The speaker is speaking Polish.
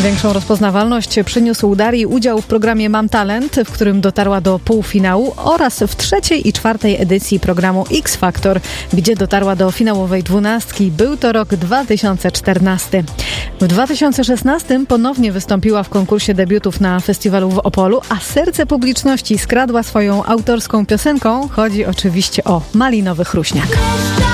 Większą rozpoznawalność przyniósł Darii udział w programie Mam Talent, w którym dotarła do półfinału, oraz w 3. i 4. edycji programu X Factor, gdzie dotarła do finałowej 12. Był to rok 2014. W 2016 ponownie wystąpiła w konkursie debiutów na festiwalu w Opolu, a serce publiczności skradła swoją autorską piosenką. Chodzi oczywiście o Malinowy Chruśniak.